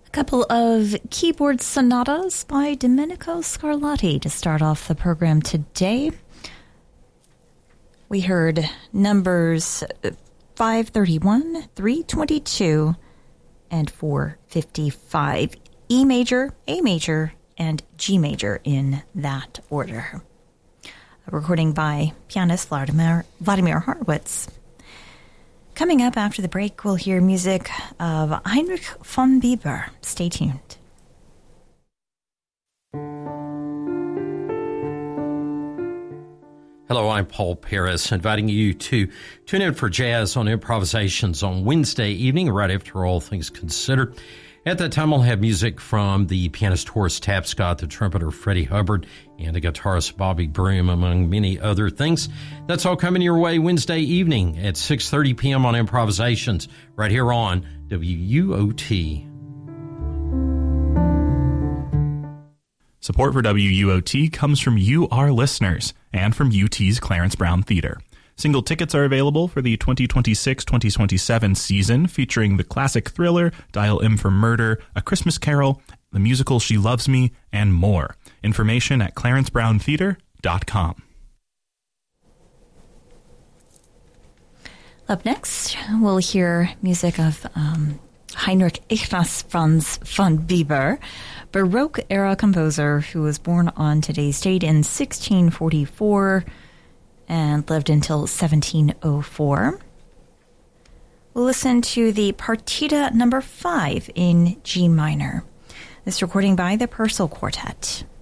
A couple of keyboard sonatas by Domenico Scarlatti to start off the program today. We heard numbers 531, 322, and 455. E major, A major, and G major in that order. A recording by pianist Vladimir Horowitz. Coming up after the break, we'll hear music of Heinrich von Bieber. Stay tuned. Hello, I'm Paul Paris, inviting you to tune in for Jazz on Improvisations on Wednesday evening, right after All Things Considered. At that time, I'll have music from the pianist Horace Tapscott, the trumpeter Freddie Hubbard, and the guitarist Bobby Broom, among many other things. That's all coming your way Wednesday evening at 6:30 p.m. on Improvisations, right here on WUOT. Support for WUOT comes from you, our listeners, and from UT's Clarence Brown Theater. Single tickets are available for the 2026-2027 season, featuring the classic thriller, Dial M for Murder, A Christmas Carol, the musical She Loves Me, and more. Information at clarencebrowntheater.com. Up next, we'll hear music of Heinrich Ignaz Franz von Bieber, Baroque-era composer who was born on today's date in 1644 and lived until 1704. We'll listen to the Partita number 5 in G minor. This recording by the Purcell Quartet.